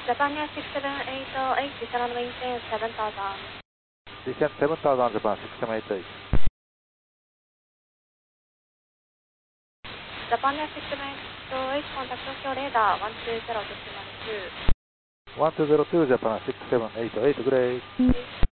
Japan Air 6788, descend on maintain 7000. Descend 7000, Japan 6788. Japan Air 6788, contact Tokyo radar 120 decimal 2. 1202, Japan 6788, great.